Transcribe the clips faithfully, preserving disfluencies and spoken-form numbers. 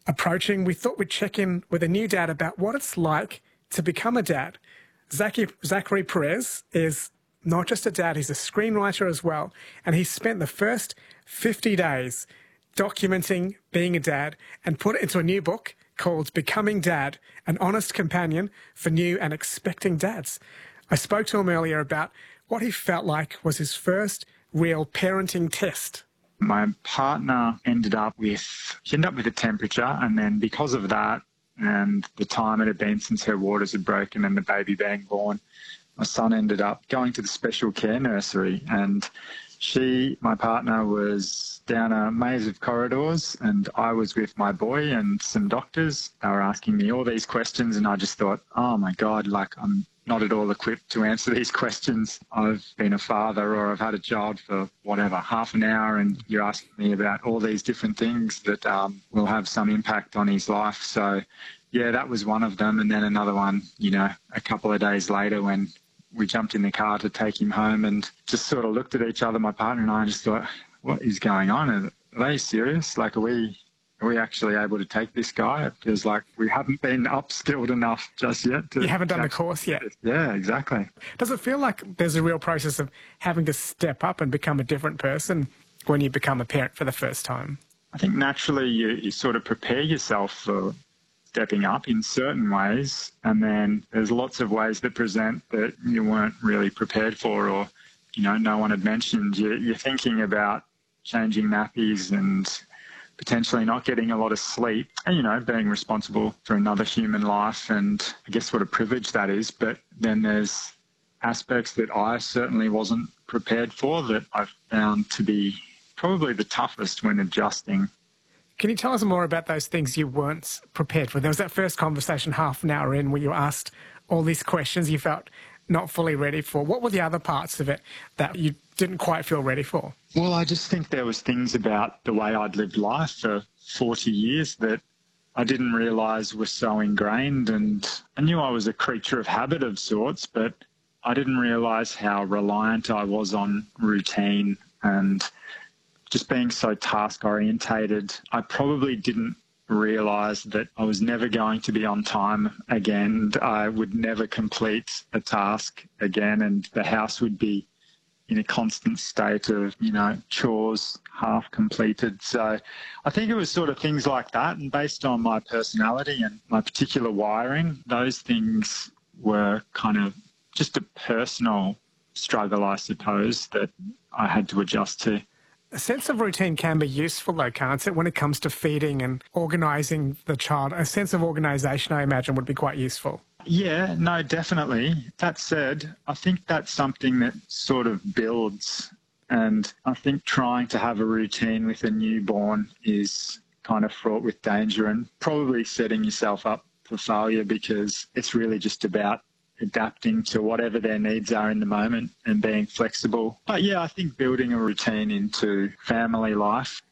approaching, we thought we'd check in with a new dad about what it's like to become a dad. Zachary, Zachary Perez is not just a dad, he's a screenwriter as well. And he spent the first fifty days documenting being a dad and put it into a new book called Becoming Dad, an honest companion for new and expecting dads. I spoke to him earlier about what he felt like was his first real parenting test. My partner ended up with, she ended up with a temperature, and then because of that and the time it had been since her waters had broken and the baby being born, my son ended up going to the special care nursery, and she, my partner, was down a maze of corridors and I was with my boy and some doctors. They were asking me all these questions and I just thought, oh my God, like I'm not at all equipped to answer these questions. I've been a father or I've had a child for whatever, half an hour, and you're asking me about all these different things that um, will have some impact on his life. So yeah, that was one of them. And then another one, you know, a couple of days later when we jumped in the car to take him home and just sort of looked at each other, my partner and I, and just thought, what is going on? Are they serious? Like, are we, are we actually able to take this guy? It feels like we haven't been upskilled enough just yet. To you haven't done the course yet. Yeah, exactly. Does it feel like there's a real process of having to step up and become a different person when you become a parent for the first time? I think naturally you, you sort of prepare yourself for stepping up in certain ways, and then there's lots of ways that present that you weren't really prepared for, or, you know, no one had mentioned. You, you're thinking about changing nappies and potentially not getting a lot of sleep, and, you know, being responsible for another human life, and I guess what a privilege that is. But then there's aspects that I certainly wasn't prepared for that I found to be probably the toughest when adjusting. Can you tell us more about those things you weren't prepared for? There was that first conversation half an hour in where you asked all these questions you felt not fully ready for. What were the other parts of it that you didn't quite feel ready for? Well, I just think there was things about the way I'd lived life for forty years that I didn't realise were so ingrained, and I knew I was a creature of habit of sorts, but I didn't realise how reliant I was on routine and just being so task-orientated. I probably didn't realise that I was never going to be on time again. I would never complete a task again, and the house would be in a constant state of, you know, chores half completed. So I think it was sort of things like that, and based on my personality and my particular wiring, those things were kind of just a personal struggle, I suppose, that I had to adjust to. A sense of routine can be useful, though, can't it, when it comes to feeding and organising the child? A sense of organisation, I imagine, would be quite useful. Yeah, no, definitely. That said, I think that's something that sort of builds, and I think trying to have a routine with a newborn is kind of fraught with danger and probably setting yourself up for failure, because it's really just about adapting to whatever their needs are in the moment and being flexible. But yeah, I think building a routine into family life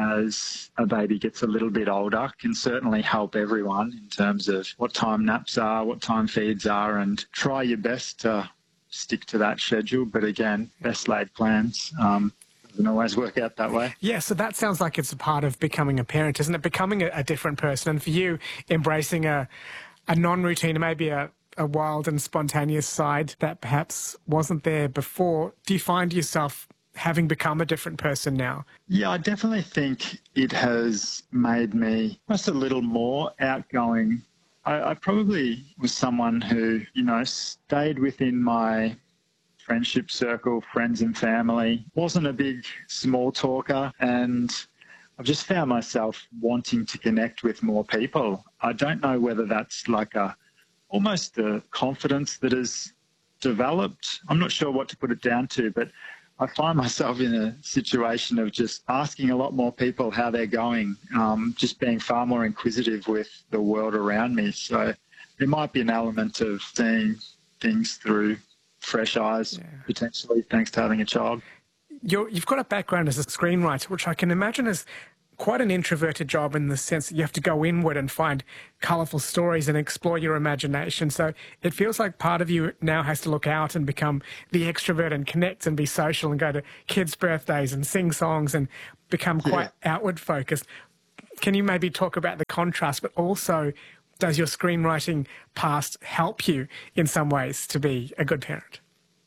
as a baby gets a little bit older can certainly help everyone in terms of what time naps are, what time feeds are, and try your best to stick to that schedule. But again, best laid plans um, doesn't always work out that way. Yeah, so that sounds like it's a part of becoming a parent, isn't it? Becoming a, a different person. And for you, embracing a, a non-routine, maybe a a wild and spontaneous side that perhaps wasn't there before. Do you find yourself having become a different person now? Yeah, I definitely think it has made me just a little more outgoing. I, I probably was someone who, you know, stayed within my friendship circle, friends and family, wasn't a big small talker, and I've just found myself wanting to connect with more people. I don't know whether that's like a almost the confidence that has developed. I'm not sure what to put it down to, but I find myself in a situation of just asking a lot more people how they're going, um, just being far more inquisitive with the world around me. So there might be an element of seeing things through fresh eyes, yeah, potentially, thanks to having a child. You're, you've got a background as a screenwriter, which I can imagine is quite an introverted job in the sense that you have to go inward and find colourful stories and explore your imagination. So it feels like part of you now has to look out and become the extrovert and connect and be social and go to kids' birthdays and sing songs and become quite yeah. outward focused. Can you maybe talk about the contrast, but also does your screenwriting past help you in some ways to be a good parent?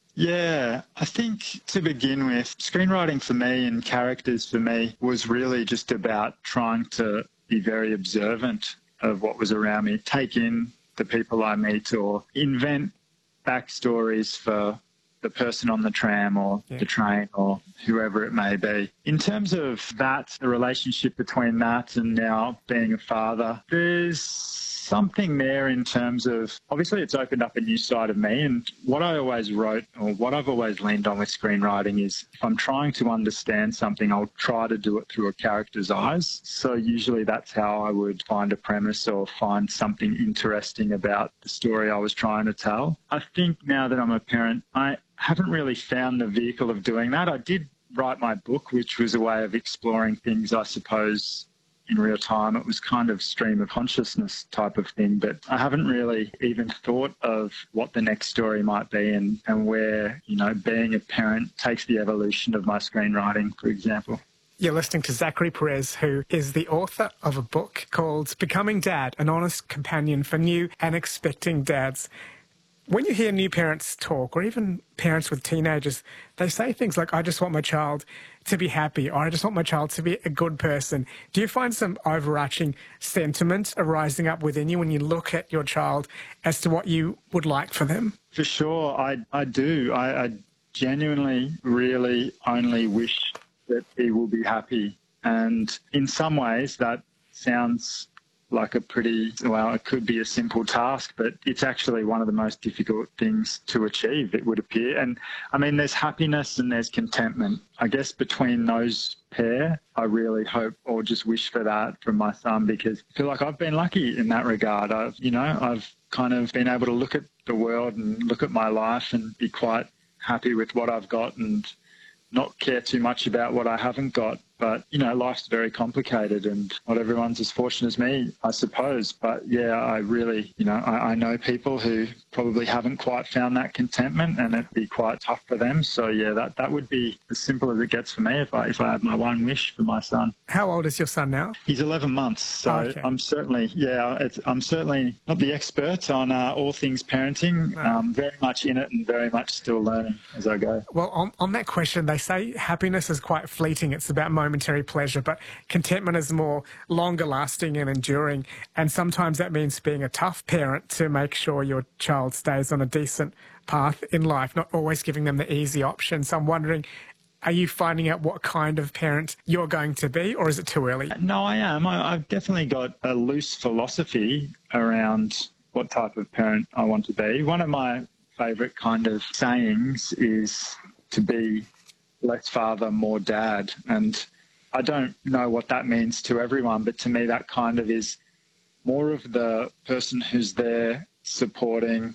Yeah, I think to begin with, screenwriting for me and characters for me was really just about trying to be very observant of what was around me, take in the people I meet or invent backstories for the person on the tram or yeah. the train or whoever it may be. In terms of that, the relationship between that and now being a father, there's something there in terms of, obviously it's opened up a new side of me, and what I always wrote or what I've always leaned on with screenwriting is if I'm trying to understand something, I'll try to do it through a character's eyes. So usually that's how I would find a premise or find something interesting about the story I was trying to tell. I think now that I'm a parent, I haven't really found the vehicle of doing that. I did write my book, which was a way of exploring things, I suppose, in real time. It was kind of stream of consciousness type of thing, but I haven't really even thought of what the next story might be and, and where, you know, being a parent takes the evolution of my screenwriting, for example. You're listening to Zachary Perez, who is the author of a book called Becoming Dad, an honest companion for new and expecting dads. When you hear new parents talk, or even parents with teenagers, they say things like, I just want my child to be happy, or I just want my child to be a good person. Do you find some overarching sentiment arising up within you when you look at your child as to what you would like for them? For sure, I, I do. I, I genuinely really only wish that he will be happy. And in some ways that sounds like a pretty, well, it could be a simple task, but it's actually one of the most difficult things to achieve, it would appear. And I mean, there's happiness and there's contentment. I guess between those pair, I really hope or just wish for that from my son, because I feel like I've been lucky in that regard. I've, you know, I've kind of been able to look at the world and look at my life and be quite happy with what I've got and not care too much about what I haven't got. But, you know, life's very complicated and not everyone's as fortunate as me, I suppose. But, yeah, I really, you know, I, I know people who probably haven't quite found that contentment and it'd be quite tough for them. So, yeah, that, that would be as simple as it gets for me if I if I had my one wish for my son. How old is your son now? He's eleven months. So oh, okay. I'm certainly, yeah, it's, I'm certainly not the expert on uh, all things parenting. No. Um, very much in it and very much still learning as I go. Well, on, on that question, they say happiness is quite fleeting. It's about momentary pleasure, but contentment is more longer lasting and enduring. And sometimes that means being a tough parent to make sure your child stays on a decent path in life, not always giving them the easy option. So I'm wondering, are you finding out what kind of parent you're going to be, or is it too early? No, I am. I, I've definitely got a loose philosophy around what type of parent I want to be. One of my favourite kind of sayings is to be less father, more dad. And I don't know what that means to everyone, but to me that kind of is more of the person who's there supporting,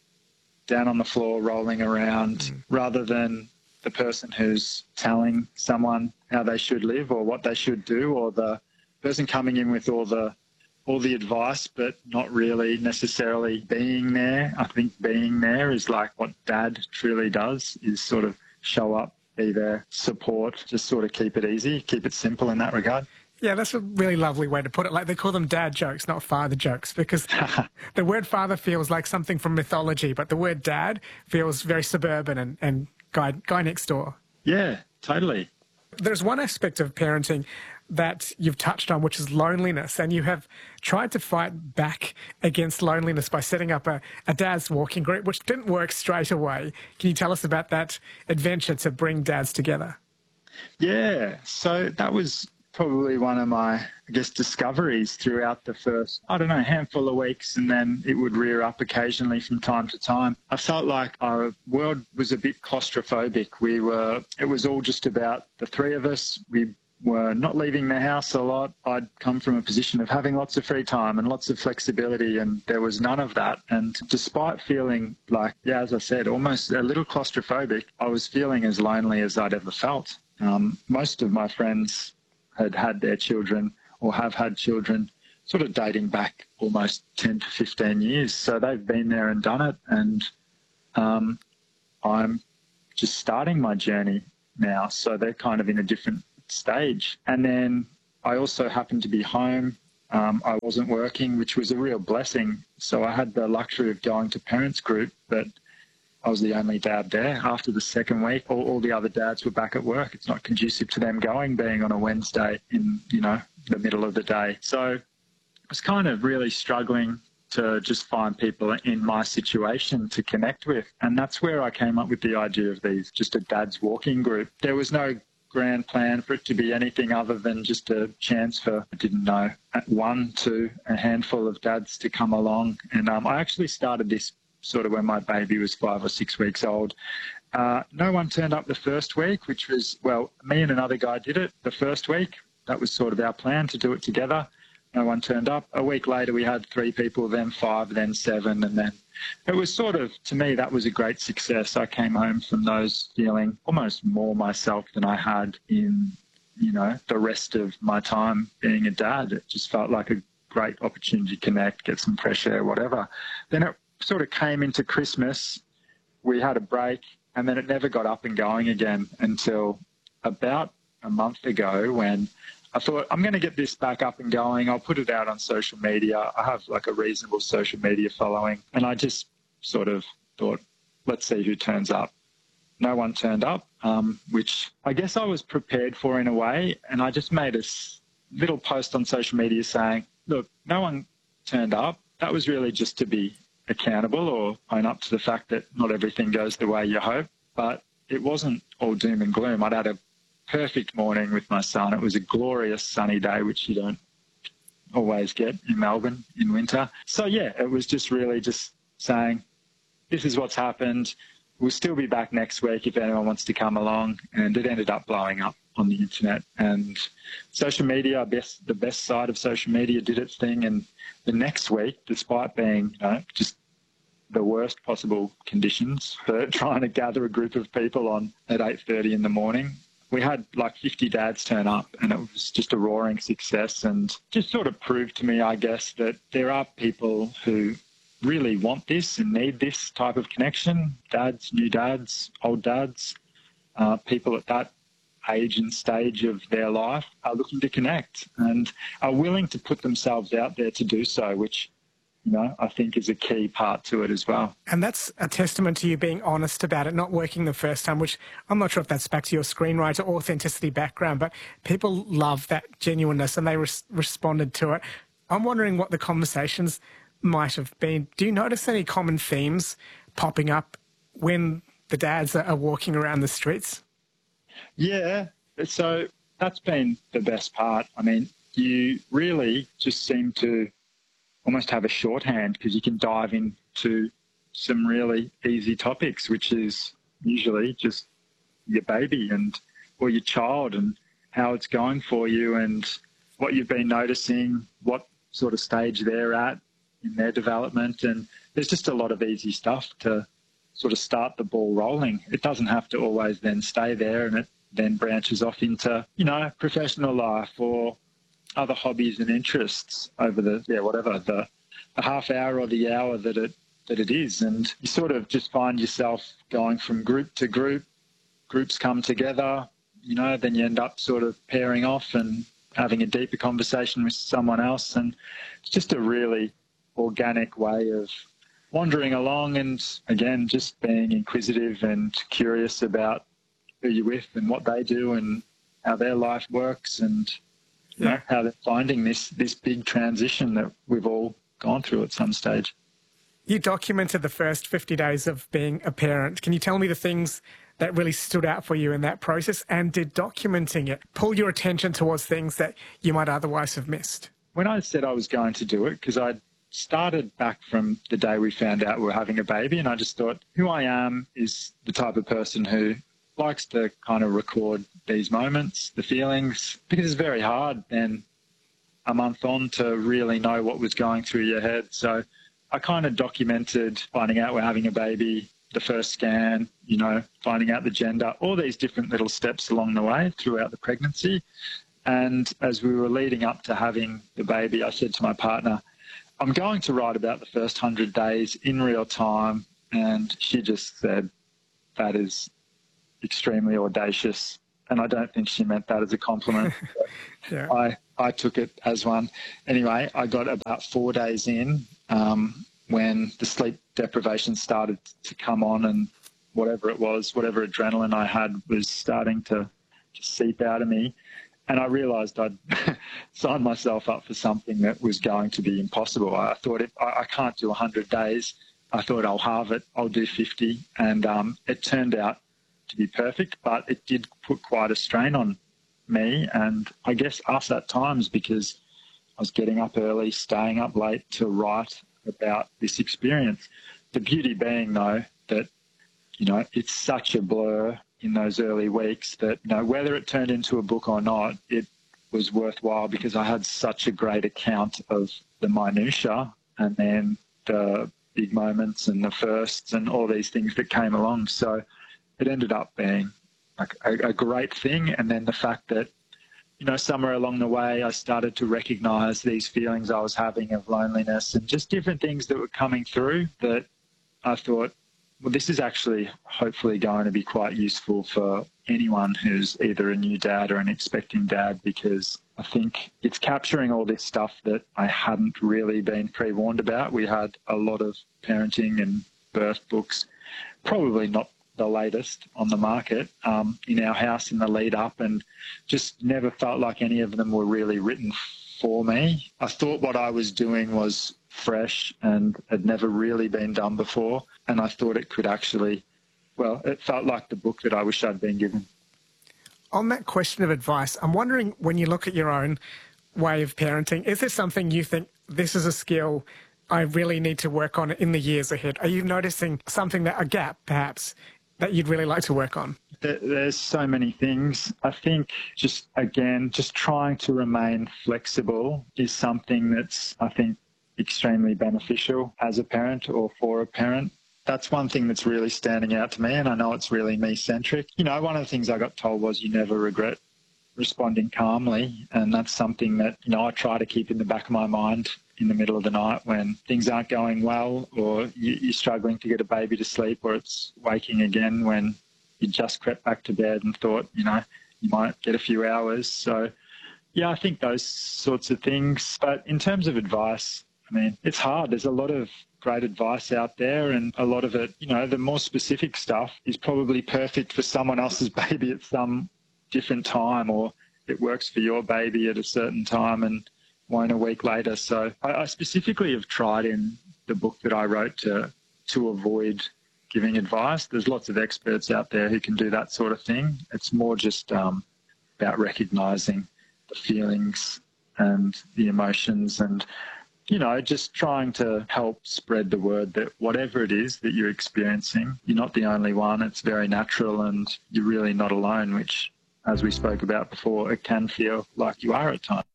down on the floor, rolling around, mm. rather than the person who's telling someone how they should live or what they should do, or the person coming in with all the all the advice but not really necessarily being there. I think being there is like what dad truly does, is sort of show up, be there, support, just sort of keep it easy, keep it simple in that regard. Yeah, that's a really lovely way to put it. Like, they call them dad jokes, not father jokes, because the word father feels like something from mythology, but the word dad feels very suburban and, and guy, guy next door. Yeah, totally. There's one aspect of parenting that you've touched on, which is loneliness, and you have tried to fight back against loneliness by setting up a, a dad's walking group, which didn't work straight away. Can you tell us about that adventure to bring dads together? Yeah, so that was probably one of my, I guess, discoveries throughout the first, I don't know, handful of weeks, and then it would rear up occasionally from time to time. I felt like our world was a bit claustrophobic. We were, it was all just about the three of us. We were not leaving the house a lot. I'd come from a position of having lots of free time and lots of flexibility, and there was none of that. And despite feeling like, yeah, as I said, almost a little claustrophobic, I was feeling as lonely as I'd ever felt. Um, most of my friends had had their children or have had children sort of dating back almost ten to fifteen years. So they've been there and done it. And um, I'm just starting my journey now. So they're kind of in a different stage. And then I also happened to be home. Um, I wasn't working, which was a real blessing. So I had the luxury of going to parents group, but I was the only dad there. After the second week, all, all the other dads were back at work. It's not conducive to them going, being on a Wednesday in, you know, the middle of the day. So I was kind of really struggling to just find people in my situation to connect with. And that's where I came up with the idea of these, just a dad's walking group. There was no grand plan for it to be anything other than just a chance for, I didn't know, one, two, a handful of dads to come along. And um, I actually started this sort of when my baby was five or six weeks old. Uh, no one turned up the first week, which was, well, me and another guy did it the first week. That was sort of our plan, to do it together. No one turned up. A week later, we had three people, then five, then seven, and then it was sort of, to me, that was a great success. I came home from those feeling almost more myself than I had in, you know, the rest of my time being a dad. It just felt like a great opportunity to connect, get some fresh air, whatever. Then it sort of came into Christmas. We had a break, and then it never got up and going again until about a month ago, when I thought, I'm going to get this back up and going. I'll put it out on social media. I have like a reasonable social media following. And I just sort of thought, let's see who turns up. No one turned up, um, which I guess I was prepared for in a way. And I just made a little post on social media saying, look, no one turned up. That was really just to be accountable or own up to the fact that not everything goes the way you hope. But it wasn't all doom and gloom. I'd had a perfect morning with my son. It was a glorious sunny day, which you don't always get in Melbourne in winter. So yeah, it was just really just saying, this is what's happened. We'll still be back next week if anyone wants to come along. And it ended up blowing up on the internet. And social media, best, the best side of social media, did its thing. And the next week, despite being, you know, just the worst possible conditions for trying to gather a group of people on at eight thirty in the morning, we had like fifty dads turn up, and it was just a roaring success, and just sort of proved to me, I guess, that there are people who really want this and need this type of connection. Dads, new dads, old dads, uh, people at that age and stage of their life are looking to connect and are willing to put themselves out there to do so, which, you know, I think is a key part to it as well. And that's a testament to you being honest about it not working the first time, which I'm not sure if that's back to your screenwriter authenticity background, but people love that genuineness and they res- responded to it. I'm wondering what the conversations might have been. Do you notice any common themes popping up when the dads are, are walking around the streets? Yeah, so that's been the best part. I mean, you really just seem to almost have a shorthand because you can dive into some really easy topics, which is usually just your baby and or your child and how it's going for you and what you've been noticing, what sort of stage they're at in their development. And there's just a lot of easy stuff to sort of start the ball rolling. It doesn't have to always then stay there, and it then branches off into, you know, professional life or other hobbies and interests over the, yeah, whatever, the, the half hour or the hour that it that it is. And you sort of just find yourself going from group to group. Groups come together, you know, then you end up sort of pairing off and having a deeper conversation with someone else. And it's just a really organic way of wandering along and, again, just being inquisitive and curious about who you're with and what they do and how their life works and, you know, how they're finding this this big transition that we've all gone through at some stage. You documented the first fifty days of being a parent. Can you tell me the things that really stood out for you in that process? And did documenting it pull your attention towards things that you might otherwise have missed? When I said I was going to do it, because I started back from the day we found out we were having a baby, and I just thought who I am is the type of person who likes to kind of record these moments, the feelings, because it's very hard then a month on to really know what was going through your head. So I kind of documented finding out we're having a baby, the first scan, you know, finding out the gender, all these different little steps along the way throughout the pregnancy. And as we were leading up to having the baby, I said to my partner, I'm going to write about the first hundred days in real time. And she just said, that is extremely audacious. And I don't think she meant that as a compliment. Yeah. I I took it as one. Anyway, I got about four days in um, when the sleep deprivation started to come on, and whatever it was, whatever adrenaline I had was starting to, to seep out of me. And I realised I'd signed myself up for something that was going to be impossible. I thought, if I, I can't do one hundred days. I thought I'll halve it, I'll do fifty. And um, it turned out to be perfect, but it did put quite a strain on me and I guess us at times, because I was getting up early, staying up late to write about this experience. The beauty being, though, that, you know, it's such a blur in those early weeks that, you know, whether it turned into a book or not, it was worthwhile because I had such a great account of the minutiae and then the big moments and the firsts and all these things that came along. So it ended up being like a, a great thing. And then the fact that, you know, somewhere along the way I started to recognise these feelings I was having of loneliness and just different things that were coming through that I thought, well, this is actually hopefully going to be quite useful for anyone who's either a new dad or an expecting dad, because I think it's capturing all this stuff that I hadn't really been pre-warned about. We had a lot of parenting and birth books, probably not the latest on the market, um, in our house in the lead up, and just never felt like any of them were really written for me. I thought what I was doing was fresh and had never really been done before, and I thought it could actually, well, it felt like the book that I wish I'd been given. On that question of advice, I'm wondering, when you look at your own way of parenting, is there something you think, this is a skill I really need to work on in the years ahead? Are you noticing something, that a gap perhaps, that you'd really like to work on? There's so many things. I think just, again, just trying to remain flexible is something that's, I think, extremely beneficial as a parent or for a parent. That's one thing that's really standing out to me, and I know it's really me-centric. You know, one of the things I got told was you never regret responding calmly, and that's something that, you know, I try to keep in the back of my mind in the middle of the night when things aren't going well, or you, you're struggling to get a baby to sleep, or it's waking again when you just crept back to bed and thought, you know, you might get a few hours. So, yeah, I think those sorts of things. But in terms of advice, I mean, it's hard. There's a lot of great advice out there, and a lot of it, you know, the more specific stuff is probably perfect for someone else's baby at some different time, or it works for your baby at a certain time and won't a week later. So I, I specifically have tried in the book that I wrote to to avoid giving advice. There's lots of experts out there who can do that sort of thing. It's more just um, about recognising the feelings and the emotions, and, you know, just trying to help spread the word that whatever it is that you're experiencing, you're not the only one. It's very natural and you're really not alone, which, as we spoke about before, it can feel like you are at times.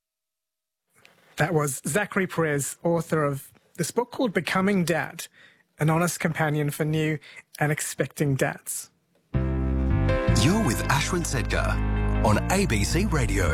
That was Zachary Perez, author of this book called Becoming Dad, an honest companion for new and expecting dads. You're with Ashwin Sedkar on A B C Radio.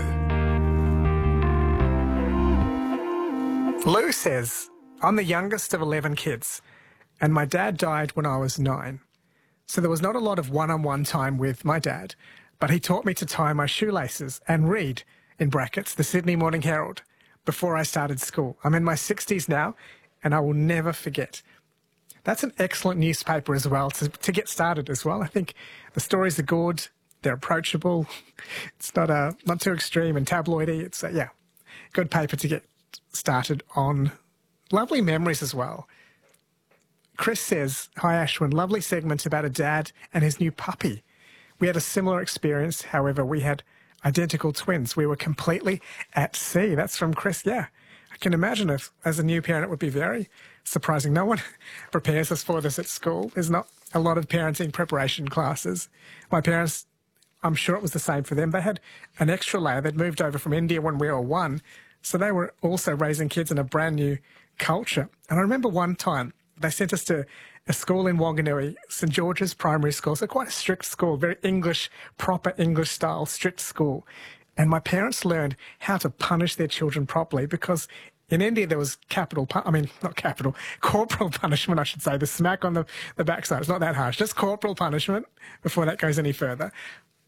Lou says, I'm the youngest of eleven kids, and my dad died when I was nine. So there was not a lot of one-on-one time with my dad, but he taught me to tie my shoelaces and read, in brackets, the Sydney Morning Herald, before I started school. I'm in my sixties now, and I will never forget. That's an excellent newspaper as well, to, to get started as well. I think the stories are good, they're approachable, it's not uh, not too extreme and tabloidy. It's, uh, yeah, good paper to get started on. Lovely memories as well. Chris says, hi Ashwin, lovely segment about a dad and his new puppy. We had a similar experience, however, we had identical twins. We were completely at sea. That's from Chris. Yeah, I can imagine if, as a new parent, it would be very surprising. No one prepares us for this at school. There's not a lot of parenting preparation classes. My parents, I'm sure it was the same for them. They had an extra layer. They'd moved over from India when we were one, so they were also raising kids in a brand new culture. And I remember one time they sent us to a school in Wanganui, St George's Primary School, so quite a strict school, very English, proper English style, strict school. And my parents learned how to punish their children properly, because in India there was capital, I mean, not capital, corporal punishment, I should say, the smack on the, the backside. It's not that harsh, just corporal punishment before that goes any further.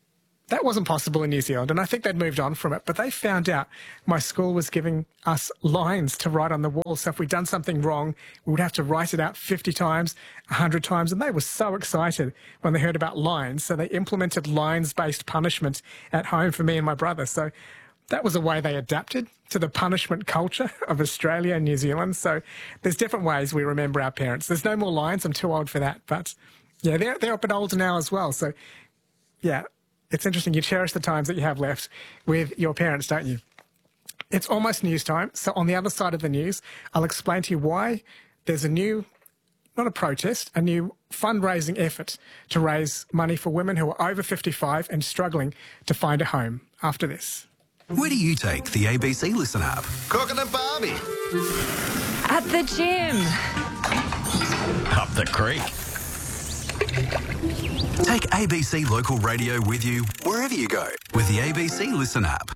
that wasn't possible in New Zealand, and I think they'd moved on from it, but they found out my school was giving us lines to write on the wall. So if we'd done something wrong, we would have to write it out fifty times, one hundred times, and they were so excited when they heard about lines. So they implemented lines-based punishment at home for me and my brother. So that was a way they adapted to the punishment culture of Australia and New Zealand. So there's different ways we remember our parents. There's no more lines. I'm too old for that. But yeah, they're, they're a bit older now as well. So yeah, it's interesting. You cherish the times that you have left with your parents, don't you? It's almost news time. So on the other side of the news, I'll explain to you why there's a new, not a protest, a new fundraising effort to raise money for women who are over fifty-five and struggling to find a home after this. Where do you take the A B C Listen app? Cooking at Barbie. At the gym. Up the creek. Take A B C Local Radio with you wherever you go with the A B C Listen app.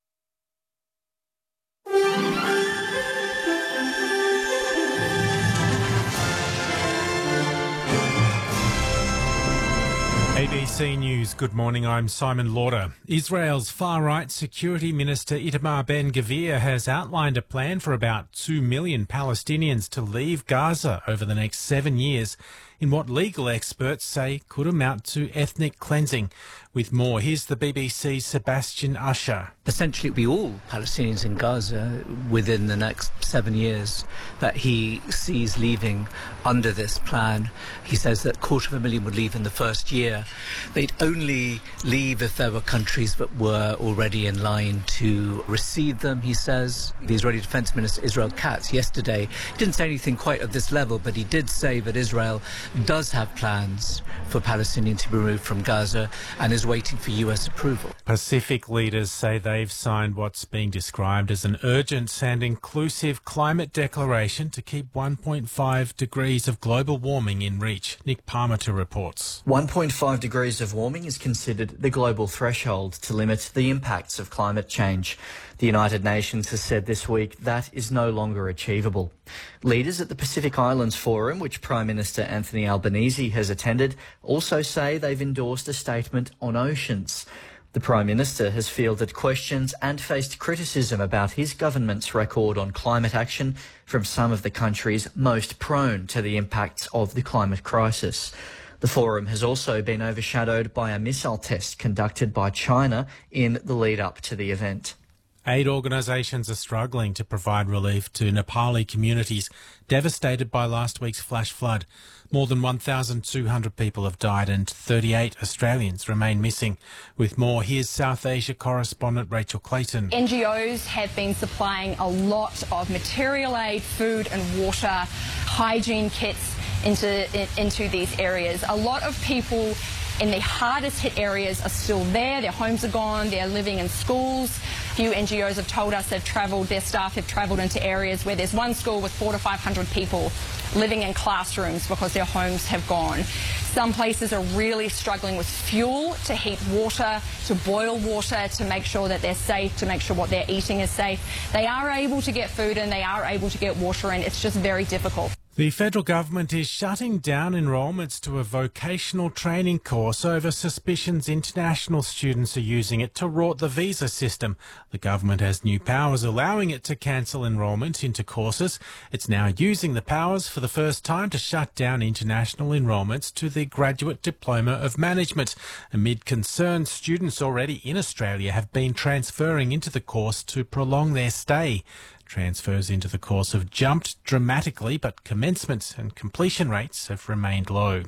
A B C News, good morning, I'm Simon Lauder. Israel's far-right Security Minister Itamar Ben-Gvir has outlined a plan for about two million Palestinians to leave Gaza over the next seven years in what legal experts say could amount to ethnic cleansing. With more, here's the B B C's Sebastian Usher. Essentially, it'll be all Palestinians in Gaza within the next seven years that he sees leaving under this plan. He says that a quarter of a million would leave in the first year. They'd only leave if there were countries that were already in line to receive them, he says. The Israeli Defense Minister Israel Katz yesterday didn't say anything quite at this level, but he did say that Israel does have plans for Palestinians to be removed from Gaza and is waiting for U S approval. Pacific leaders say they've signed what's being described as an urgent and inclusive climate declaration to keep one point five degrees of global warming in reach. Nick Parmenter reports. one point five degrees of warming is considered the global threshold to limit the impacts of climate change. The United Nations has said this week that is no longer achievable. Leaders at the Pacific Islands Forum, which Prime Minister Anthony Albanese has attended, also say they've endorsed a statement on oceans. The Prime Minister has fielded questions and faced criticism about his government's record on climate action from some of the countries most prone to the impacts of the climate crisis. The forum has also been overshadowed by a missile test conducted by China in the lead-up to the event. Aid organisations are struggling to provide relief to Nepali communities devastated by last week's flash flood. More than one thousand two hundred people have died and thirty-eight Australians remain missing. With more, here's South Asia correspondent Rachel Clayton. N G Os have been supplying a lot of material aid, food and water, hygiene kits into, into these areas. A lot of people in the hardest hit areas are still there. Their homes are gone. They're living in schools. A few N G Os have told us they've travelled, their staff have travelled into areas where there's one school with four to five hundred people living in classrooms because their homes have gone. Some places are really struggling with fuel to heat water, to boil water, to make sure that they're safe, to make sure what they're eating is safe. They are able to get food in, they are able to get water in. It's just very difficult. The federal government is shutting down enrolments to a vocational training course over suspicions international students are using it to rort the visa system. The government has new powers allowing it to cancel enrolment into courses. It's now using the powers for the first time to shut down international enrolments to the Graduate Diploma of Management. Amid concern, students already in Australia have been transferring into the course to prolong their stay. Transfers into the course have jumped dramatically, but commencement and completion rates have remained low.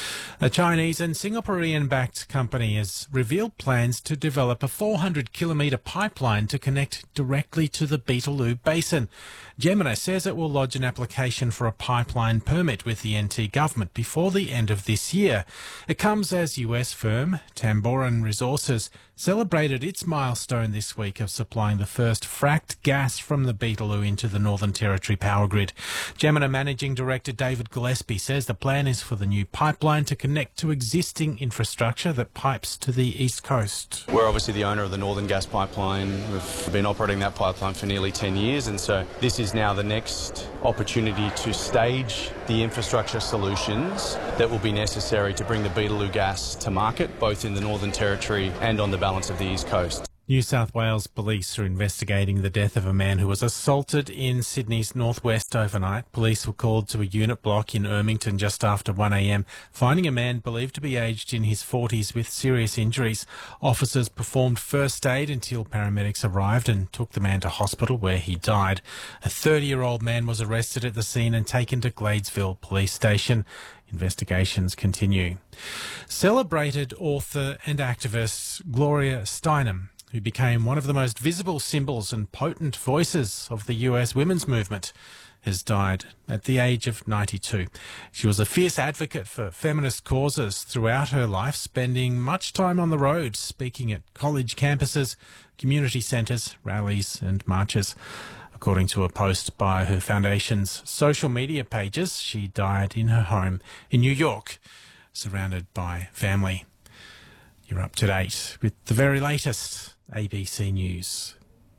A Chinese and Singaporean-backed company has revealed plans to develop a four hundred kilometre pipeline to connect directly to the Beetaloo Basin. Gemini says it will lodge an application for a pipeline permit with the N T government before the end of this year. It comes as U S firm Tamboran Resources celebrated its milestone this week of supplying the first fracked gas from the Beetaloo into the Northern Territory power grid. Jemina Managing Director David Gillespie says the plan is for the new pipeline to connect to existing infrastructure that pipes to the east coast. We're obviously the owner of the Northern Gas Pipeline. We've been operating that pipeline for nearly ten years, and so this is now the next opportunity to stage the infrastructure solutions that will be necessary to bring the Beetaloo gas to market, both in the Northern Territory and on the balance of the east coast. New South Wales police are investigating the death of a man who was assaulted in Sydney's northwest overnight. Police were called to a unit block in Ermington just after one a m, finding a man believed to be aged in his forties with serious injuries. Officers performed first aid until paramedics arrived and took the man to hospital, where he died. A thirty-year-old man was arrested at the scene and taken to Gladesville Police Station. Investigations continue. Celebrated author and activist Gloria Steinem, who became one of the most visible symbols and potent voices of the U S women's movement, has died at the age of ninety-two. She was a fierce advocate for feminist causes throughout her life, spending much time on the road, speaking at college campuses, community centres, rallies and marches. According to a post by her foundation's social media pages, she died in her home in New York, surrounded by family. You're up to date with the very latest A B C News.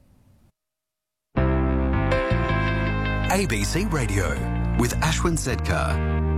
A B C Radio with Ashwin Sedkar.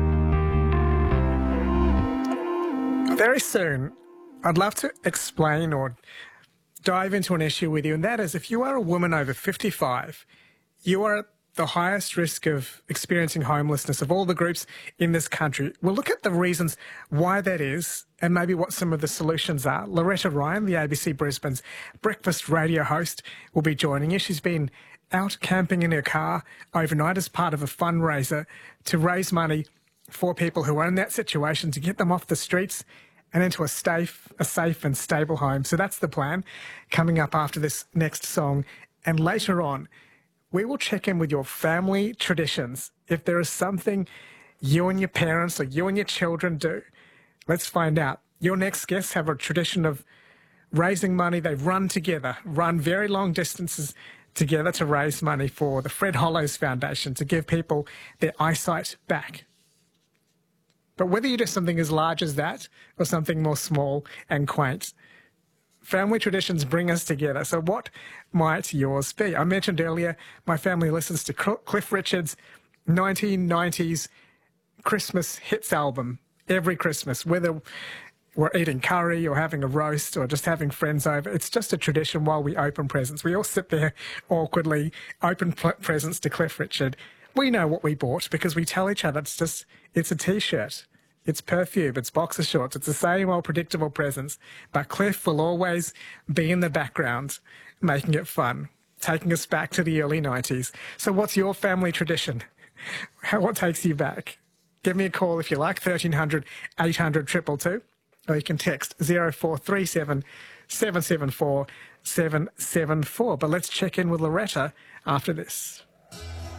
Very soon, I'd love to explain or dive into an issue with you, and that is if you are a woman over fifty-five, you are at the highest risk of experiencing homelessness of all the groups in this country. We'll look at the reasons why that is and maybe what some of the solutions are. Loretta Ryan, the A B C Brisbane's breakfast radio host, will be joining you. She's been out camping in her car overnight as part of a fundraiser to raise money for people who are in that situation, to get them off the streets and into a safe, a safe and stable home. So that's the plan coming up after this next song. And later on, we will check in with your family traditions. If there is something you and your parents or you and your children do, let's find out. Your next guests have a tradition of raising money. They run together, run very long distances together to raise money for the Fred Hollows Foundation to give people their eyesight back. But whether you do something as large as that or something more small and quaint, family traditions bring us together. So what might yours be? I mentioned earlier my family listens to Cliff Richard's nineteen nineties Christmas hits album every Christmas, whether we're eating curry or having a roast or just having friends over. It's just a tradition while we open presents. We all sit there awkwardly, open presents to Cliff Richard. We know what we bought because we tell each other it's just, it's a T-shirt, it's perfume, it's boxer shorts, it's the same old predictable presents. But Cliff will always be in the background, making it fun, taking us back to the early nineties. So what's your family tradition? How, what takes you back? Give me a call if you like, thirteen hundred, eight hundred, two two two, or you can text zero four three seven, seven seven four, seven seven four. But let's check in with Loretta after this.